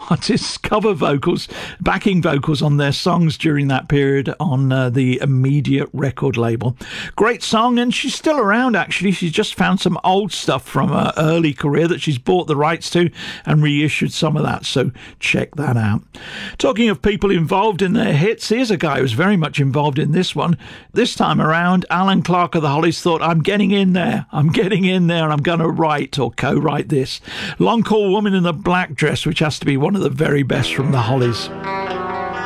artists' cover vocals, backing vocals on their songs during that period on the Immediate record label. Great song, and she's still around actually. She's just found some old stuff from her early career that she's bought the rights to and reissued some of that, so check that out. Talking of people involved in their hits, here's a guy who's very much involved in this one. This time around, Alan Clark of the Hollies thought, I'm getting in there, and I'm going to write or co-write this. Long Cool Woman in the Black Dress, which has to be one of the very best from the Hollies.